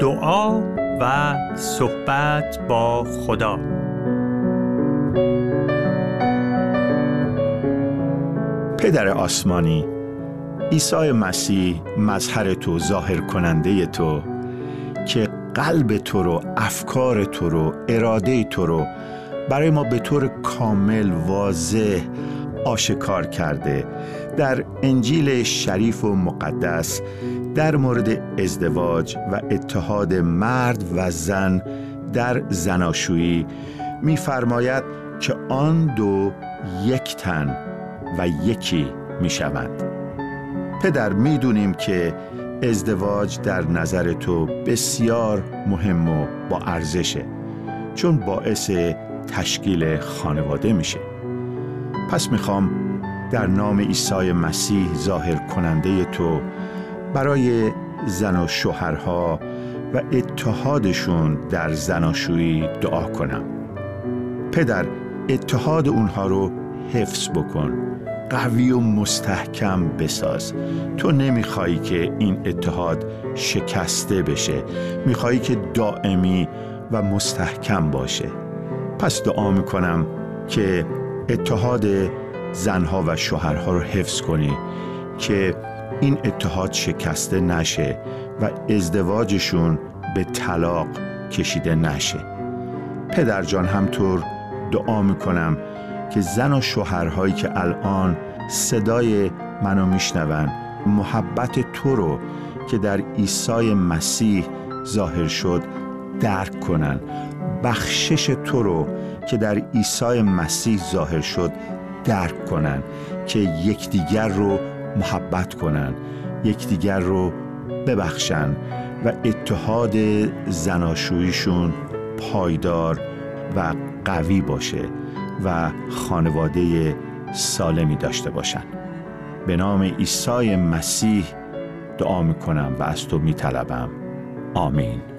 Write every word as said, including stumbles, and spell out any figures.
دعا و صحبت با خدا. پدر آسمانی، عیسی مسیح مظهر تو، ظاهر کننده تو که قلب تو رو، افکار تو رو، اراده تو رو برای ما به طور کامل واضح آشکار کرده در انجیل شریف و مقدس در مورد ازدواج و اتحاد مرد و زن در زناشویی می‌فرماید که آن دو یک تن و یکی می‌شوند. پدر، می‌دونیم که ازدواج در نظر تو بسیار مهم و با ارزشه، چون باعث تشکیل خانواده میشه. پس میخوام در نام عیسی مسیح ظاهر کننده تو برای زن و شوهرها و اتحادشون در زناشویی دعا کنم. پدر، اتحاد اونها رو حفظ بکن، قوی و مستحکم بساز. تو نمیخوایی که این اتحاد شکسته بشه، میخوایی که دائمی و مستحکم باشه. پس دعا میکنم که اتحاد زنها و شوهرها رو حفظ کنی، که این اتحاد شکسته نشه و ازدواجشون به طلاق کشیده نشه. پدر جان، همطور دعا میکنم که زن و شوهرهایی که الان صدای منو میشنون محبت تو رو که در عیسی مسیح ظاهر شد درک کنن، بخشش تو رو که در عیسی مسیح ظاهر شد درک کنن، که یکدیگر رو محبت کنن، یکدیگر رو ببخشن و اتحاد زناشوییشون پایدار و قوی باشه و خانواده سالمی داشته باشن. به نام عیسی مسیح دعا میکنم و از تو میطلبم. آمین.